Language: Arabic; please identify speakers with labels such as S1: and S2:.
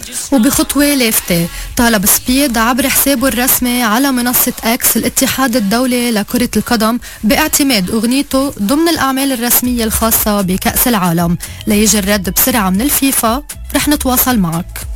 S1: وبخطوة لافتة طالب سبيد عبر حسابه الرسمي على منصة اكس الاتحاد الدولي لكرة القدم باعتماد اغنيته ضمن الاعمال الرسمية الخاصة بكأس العالم. ليجي الرد بسرعة من الفيفا رح نتواصل معك.